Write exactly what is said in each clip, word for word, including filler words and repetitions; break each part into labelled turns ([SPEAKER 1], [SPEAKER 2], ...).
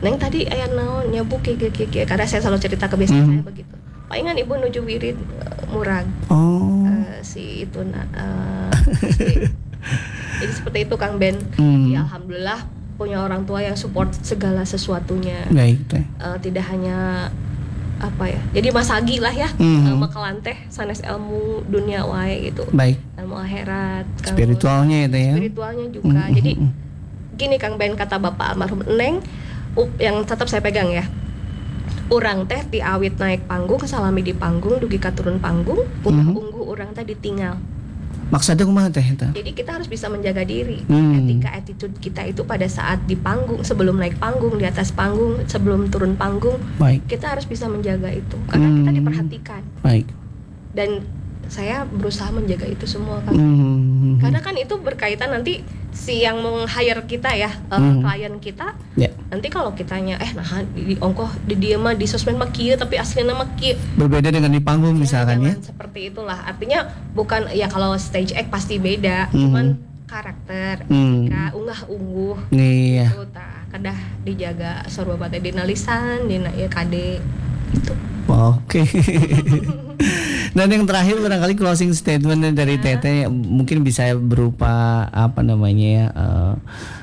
[SPEAKER 1] Neng tadi aya naon nyabu kieu kieu kieu karena saya selalu cerita ke bisnis
[SPEAKER 2] Hmm.
[SPEAKER 1] saya begitu. Palingan ibu nuju wirid uh, murag.
[SPEAKER 2] Oh.
[SPEAKER 1] Uh, si itu uh, si, jadi seperti itu Kang Ben.
[SPEAKER 2] Hmm.
[SPEAKER 1] Ya alhamdulillah punya orang tua yang support segala sesuatunya.
[SPEAKER 2] Baik teh.
[SPEAKER 1] Uh, tidak hanya apa ya. Jadi masagi lah ya.
[SPEAKER 2] Hmm.
[SPEAKER 1] Uh, makalan teh sanes ilmu dunia wae gitu.
[SPEAKER 2] Baik.
[SPEAKER 1] Ilmu akhirat. Kang,
[SPEAKER 2] Spiritualnya itu ya.
[SPEAKER 1] Spiritualnya juga.
[SPEAKER 2] Hmm.
[SPEAKER 1] Jadi
[SPEAKER 2] Hmm.
[SPEAKER 1] gini Kang Ben kata Bapak almarhum Neng up, yang tetap saya pegang ya. Urang teh ti awit naik panggung salami di panggung dugi ka turun panggung unggah
[SPEAKER 2] Mhm.
[SPEAKER 1] ungguh urang teh ditinggal.
[SPEAKER 2] Maksudnya kumaha teh eta?
[SPEAKER 1] Jadi kita harus bisa menjaga diri.
[SPEAKER 2] Hmm.
[SPEAKER 1] Etika attitude kita itu pada saat di panggung, sebelum naik panggung, di atas panggung, sebelum turun panggung,
[SPEAKER 2] Baik.
[SPEAKER 1] kita harus bisa menjaga itu karena
[SPEAKER 2] Hmm.
[SPEAKER 1] kita diperhatikan.
[SPEAKER 2] Baik.
[SPEAKER 1] Dan saya berusaha menjaga itu semua kan.
[SPEAKER 2] Hmm.
[SPEAKER 1] Karena kan itu berkaitan nanti si yang meng-hire kita ya, uh,
[SPEAKER 2] Hmm.
[SPEAKER 1] klien kita.
[SPEAKER 2] Ya.
[SPEAKER 1] Nanti kalau kitanya eh nah di, di ongkoh di dia mah di sosmed mah kieu tapi aslinya mah kieu.
[SPEAKER 2] Berbeda dengan di panggung misalkan ya.
[SPEAKER 1] Jangan seperti itulah. Artinya bukan ya kalau stage act pasti beda,
[SPEAKER 2] Hmm.
[SPEAKER 1] cuman karakter,
[SPEAKER 2] Hmm.
[SPEAKER 1] etika, unggah-ungguh
[SPEAKER 2] Iya.
[SPEAKER 1] itu tah kedah dijaga sarua teh dina lisan, dina ieu kade itu.
[SPEAKER 2] Oke. Dan yang terakhir barangkali closing statement dari Teteh mungkin bisa berupa apa namanya ya, uh,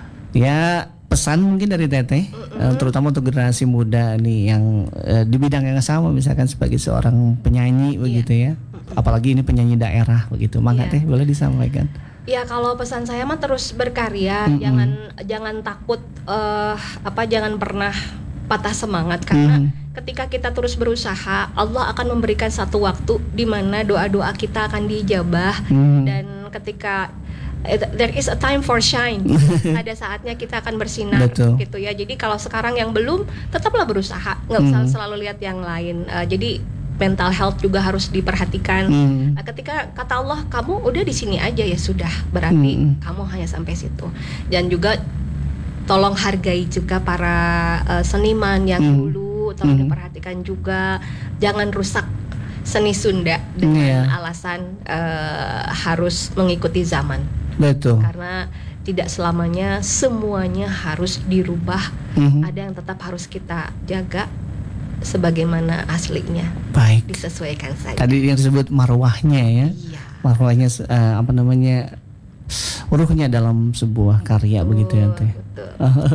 [SPEAKER 2] ya pesan mungkin dari Teteh, uh, terutama untuk generasi muda nih yang uh, di bidang yang sama, misalkan sebagai seorang penyanyi begitu ya, apalagi ini penyanyi daerah begitu, mangga
[SPEAKER 1] Iya.
[SPEAKER 2] Teh boleh disampaikan.
[SPEAKER 1] Ya kalau pesan saya mah terus berkarya,
[SPEAKER 2] Mm-mm.
[SPEAKER 1] jangan jangan takut eh, apa jangan pernah patah semangat karena
[SPEAKER 2] Mm.
[SPEAKER 1] ketika kita terus berusaha, Allah akan memberikan satu waktu di mana doa-doa kita akan dijabah
[SPEAKER 2] Mm.
[SPEAKER 1] dan ketika eh, there is a time for shine, ada saatnya kita akan bersinar.
[SPEAKER 2] Betul.
[SPEAKER 1] Gitu ya. Jadi kalau sekarang yang belum, tetaplah berusaha, nggak usah
[SPEAKER 2] Mm.
[SPEAKER 1] selalu lihat yang lain. Eh, jadi mental health juga harus diperhatikan.
[SPEAKER 2] Mm.
[SPEAKER 1] Nah, ketika kata Allah kamu udah di sini aja ya sudah, berarti
[SPEAKER 2] Mm.
[SPEAKER 1] kamu hanya sampai situ. Dan juga tolong hargai juga para uh, seniman yang
[SPEAKER 2] Mm.
[SPEAKER 1] dulu, tolong
[SPEAKER 2] Mm.
[SPEAKER 1] diperhatikan juga, jangan rusak seni Sunda dengan
[SPEAKER 2] Iya.
[SPEAKER 1] alasan uh, harus mengikuti zaman.
[SPEAKER 2] Betul.
[SPEAKER 1] Karena tidak selamanya semuanya harus dirubah.
[SPEAKER 2] Mhm.
[SPEAKER 1] Ada yang tetap harus kita jaga sebagaimana aslinya,
[SPEAKER 2] Baik.
[SPEAKER 1] disesuaikan saja.
[SPEAKER 2] Tadi yang disebut marwahnya ya.
[SPEAKER 1] Iya.
[SPEAKER 2] Marwahnya eh, apa namanya? Ruhnya dalam sebuah karya begitu ya Teh.
[SPEAKER 1] Betul.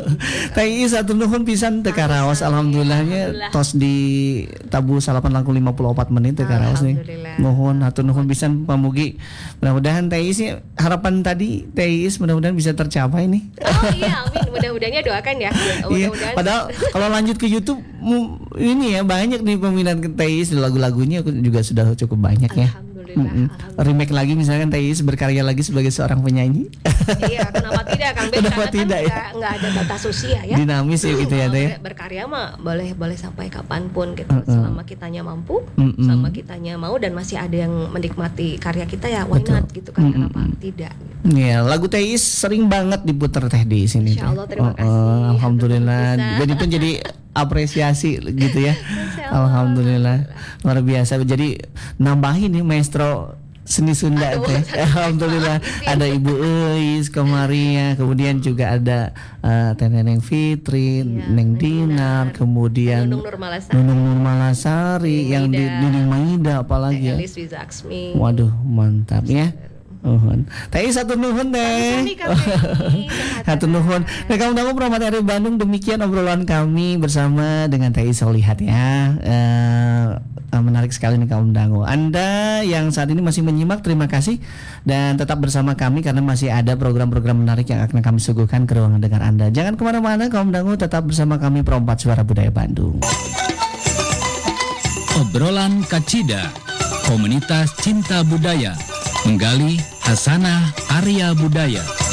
[SPEAKER 2] Teh Iis satu nuhun pisan teu karaos alhamdulillahnya
[SPEAKER 1] Alhamdulillah.
[SPEAKER 2] tos di tabu salapan langkung lima puluh empat menit teu karaos nih.
[SPEAKER 1] Alhamdulillah.
[SPEAKER 2] Nuhun hatur nuhun pisan pamugi. Mudah-mudahan Teh Iis ya, harapan tadi Teh Iis mudah-mudahan bisa tercapai nih.
[SPEAKER 1] Oh iya, amin. Mudah-mudahannya doakan ya.
[SPEAKER 2] Iya,
[SPEAKER 1] Mudah-mudahan.
[SPEAKER 2] padahal kalau lanjut ke YouTube mu- ini ya banyak nih peminat Teh Iis, lagu-lagunya juga sudah cukup banyak ya.
[SPEAKER 1] Alhamdulillah.
[SPEAKER 2] Mm-mm.
[SPEAKER 1] Alhamdulillah.
[SPEAKER 2] Remake lagi misalkan Teh Iis berkarya lagi sebagai seorang penyanyi.
[SPEAKER 1] Iya, kenapa tidak Kang Ben?
[SPEAKER 2] Kenapa
[SPEAKER 1] Karena
[SPEAKER 2] tidak,
[SPEAKER 1] kan
[SPEAKER 2] ya?
[SPEAKER 1] nggak nggak ada batas usia ya.
[SPEAKER 2] Dinamis ya gitu ya Teh.
[SPEAKER 1] Ber- Berkarya mah boleh boleh sampai kapanpun gitu.
[SPEAKER 2] Mm-mm.
[SPEAKER 1] Selama kitanya mampu,
[SPEAKER 2] Mm-mm.
[SPEAKER 1] selama kitanya mau dan masih ada yang menikmati karya kita ya why
[SPEAKER 2] Betul.
[SPEAKER 1] not gitu kan?
[SPEAKER 2] Mm-mm.
[SPEAKER 1] Kenapa tidak? Gitu.
[SPEAKER 2] Iya, lagu Teh Iis sering banget diputar Teh di sini.
[SPEAKER 1] Insya
[SPEAKER 2] Teh.
[SPEAKER 1] Allah, terima
[SPEAKER 2] Oh, oh,
[SPEAKER 1] kasih.
[SPEAKER 2] alhamdulillah.
[SPEAKER 1] Bisa.
[SPEAKER 2] Jadi pun jadi apresiasi gitu ya.
[SPEAKER 1] Insya Allah.
[SPEAKER 2] Alhamdulillah. Luar biasa. Jadi nambahin nih maestro seni Sunda
[SPEAKER 1] Aduh,
[SPEAKER 2] Teh. Alhamdulillah. Ada Ibu Eis kemarin ya. Kemudian juga ada uh, Teh Neneng Fitri,
[SPEAKER 1] Iya,
[SPEAKER 2] Neng
[SPEAKER 1] Neng
[SPEAKER 2] Dinar,
[SPEAKER 1] Dinar.
[SPEAKER 2] kemudian
[SPEAKER 1] Nunung Nurmalasari,
[SPEAKER 2] Nunung Nurmalasari,
[SPEAKER 1] Nining
[SPEAKER 2] yang di
[SPEAKER 1] Maida.
[SPEAKER 2] Nining Maida apalagi ya.
[SPEAKER 1] Elis Wizaksmi.
[SPEAKER 2] Waduh, mantap ya. Nuhun. Teh satu nuhun Teh.
[SPEAKER 1] Sami Kang Benny.
[SPEAKER 2] Satu nuhun. Nah, kamu tahu Pramat dari Bandung, demikian obrolan kami bersama dengan Teh Solihat ya. Eh, menarik sekali nih kaum dangu. Anda yang saat ini masih menyimak, terima kasih dan tetap bersama kami karena masih ada program-program menarik yang akan kami suguhkan ke ruangan dengar Anda. Jangan kemana-mana kaum dangu, tetap bersama kami Pro empat Suara Budaya Bandung.
[SPEAKER 3] Obrolan Kacida, komunitas cinta budaya, menggali hasanah Arya budaya.